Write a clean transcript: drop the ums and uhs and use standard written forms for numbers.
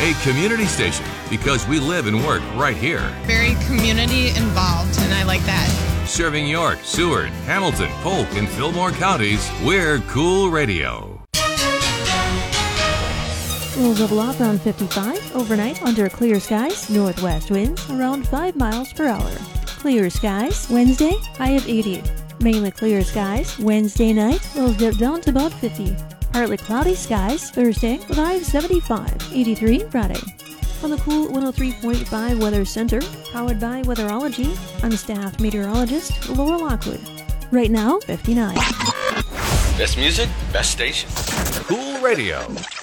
a community station because we live and work right here. Very community involved, and I like that. Serving York, Seward, Hamilton, Polk, and Fillmore counties, we're Cool Radio. We'll level off around 55 overnight under clear skies, northwest winds around 5 miles per hour. Clear skies Wednesday, high of 80. Mainly clear skies Wednesday night, will dip down to about 50. Partly cloudy skies Thursday with a high of 75. 83 Friday. On the Cool 103.5 Weather Center, powered by Weatherology, I'm staff meteorologist Laura Lockwood. Right now, 59. Best music, best station. Cool Radio.